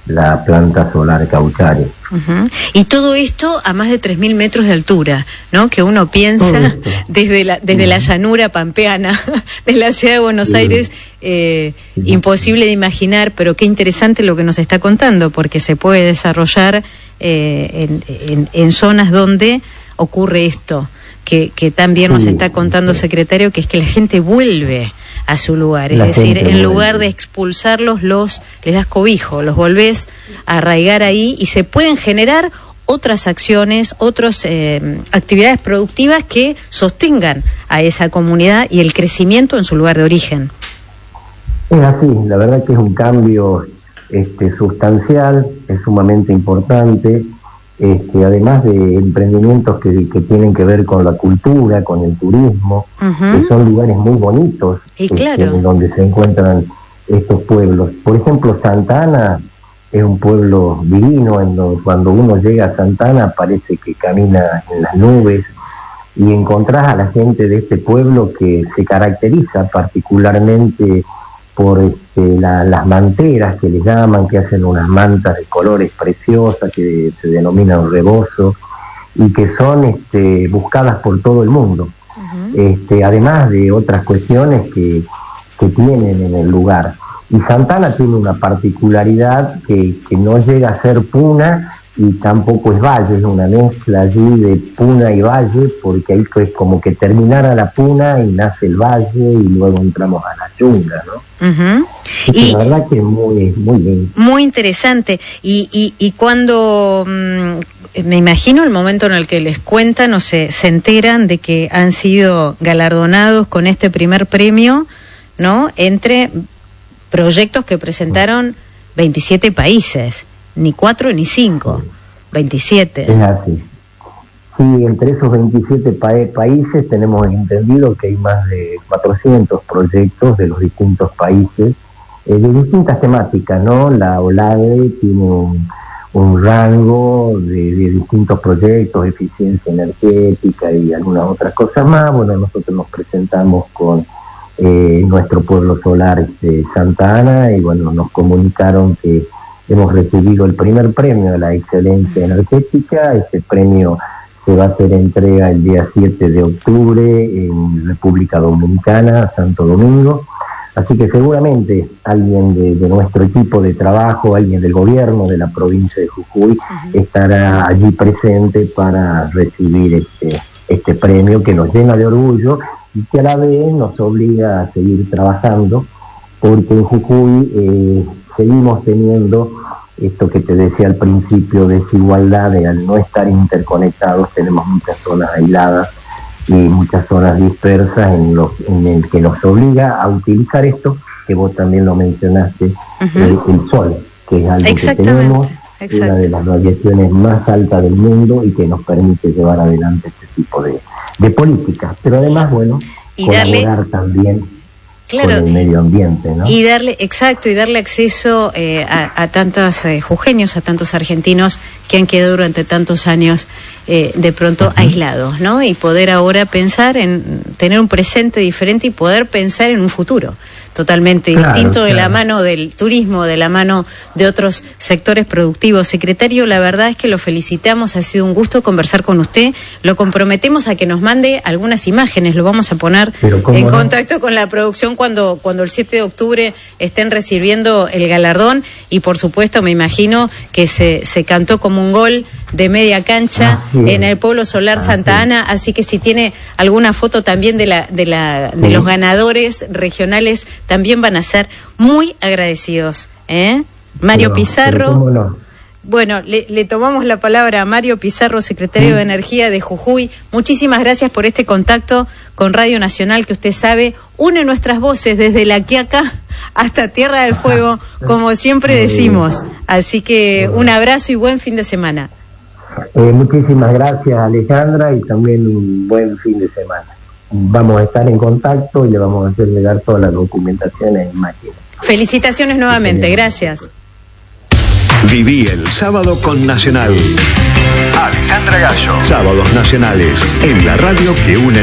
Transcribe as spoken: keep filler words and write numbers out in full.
la planta solar Cauchari. Uh-huh. Y todo esto a más de tres mil metros de altura, ¿no? Que uno piensa desde la desde uh-huh. la llanura pampeana de la ciudad de Buenos uh-huh. Aires, eh, uh-huh. imposible de imaginar, pero qué interesante lo que nos está contando, porque se puede desarrollar eh, en, en, en zonas donde ocurre esto, que, que también nos está contando, secretario, que es que la gente vuelve a su lugar, es la decir, en lugar de expulsarlos, los les das cobijo, los volvés a arraigar ahí y se pueden generar otras acciones, otras eh, actividades productivas que sostengan a esa comunidad y el crecimiento en su lugar de origen. Es así, la verdad que es un cambio este, sustancial, es sumamente importante. Este, además de emprendimientos que, que tienen que ver con la cultura, con el turismo, uh-huh. que son lugares muy bonitos, y claro. este, en donde se encuentran estos pueblos. Por ejemplo, Santa Ana es un pueblo divino, en donde cuando uno llega a Santa Ana parece que camina en las nubes, y encontrás a la gente de este pueblo que se caracteriza particularmente por este, la, las manteras que les llaman, que hacen unas mantas de colores preciosas que se denominan rebozo y que son este, buscadas por todo el mundo. Uh-huh. Este, además de otras cuestiones que, que tienen en el lugar. Y Santa Ana tiene una particularidad que, que no llega a ser puna y tampoco es valle, es una mezcla allí de puna y valle, porque ahí es como que terminara la puna y nace el valle y luego entramos a la yunga, ¿no? Uh-huh. Y la verdad que es muy, muy bien. Muy interesante. Y, y, y cuando, mmm, me imagino el momento en el que les cuentan o se, se enteran de que han sido galardonados con este primer premio, ¿no? Entre proyectos que presentaron veintisiete países. Ni cuatro ni cinco, veintisiete. Es así. Sí, entre esos veintisiete pa- países tenemos entendido que hay más de cuatrocientos proyectos de los distintos países, eh, de distintas temáticas, ¿no? La OLADE tiene un, un rango de, de distintos proyectos, eficiencia energética y algunas otras cosas más. Bueno, nosotros nos presentamos con eh, nuestro pueblo solar este, Santa Ana y bueno, nos comunicaron que hemos recibido el primer premio de la excelencia energética. Este premio se va a hacer entrega el día siete de octubre en República Dominicana, Santo Domingo. Así que seguramente alguien de, de nuestro equipo de trabajo, alguien del gobierno de la provincia de Jujuy, uh-huh. estará allí presente para recibir este, este premio que nos llena de orgullo y que a la vez nos obliga a seguir trabajando, porque en Jujuy eh, seguimos teniendo esto que te decía al principio, desigualdad, de al no estar interconectados tenemos muchas zonas aisladas y muchas zonas dispersas en, los, en el que nos obliga a utilizar esto, que vos también lo mencionaste, uh-huh. el, el sol, que es algo que tenemos, una de las radiaciones más altas del mundo y que nos permite llevar adelante este tipo de, de políticas. Pero además, bueno, y colaborar darle... también Claro, con el medio ambiente, ¿no? Y darle, exacto, y darle acceso eh, a, a tantos eh, jujeños, a tantos argentinos que han quedado durante tantos años eh, de pronto uh-huh. aislados, ¿no? Y poder ahora pensar en tener un presente diferente y poder pensar en un futuro totalmente claro, distinto de claro. la mano del turismo, de la mano de otros sectores productivos. Secretario, la verdad es que lo felicitamos, ha sido un gusto conversar con usted, lo comprometemos a que nos mande algunas imágenes, lo vamos a poner en no? contacto con la producción cuando, cuando el siete de octubre estén recibiendo el galardón y por supuesto me imagino que se, se cantó como un gol de media cancha ah, en el pueblo solar ah, Santa sí. Ana, así que si tiene alguna foto también de la de la de sí. los ganadores regionales también van a ser muy agradecidos, ¿eh? Mario pero, Pizarro, pero no. bueno, le, le tomamos la palabra a Mario Pizarro, secretario sí. de Energía de Jujuy. Muchísimas gracias por este contacto con Radio Nacional, que usted sabe, une nuestras voces desde La Quiaca hasta Tierra del Fuego, como siempre decimos. Así que un abrazo y buen fin de semana. Eh, muchísimas gracias, Alejandra, y también un buen fin de semana. Vamos a estar en contacto y le vamos a hacer llegar todas las documentaciones e imágenes. Felicitaciones nuevamente, gracias. Viví el sábado con Nacional. Alejandra Gallo. Sábados nacionales en la radio que une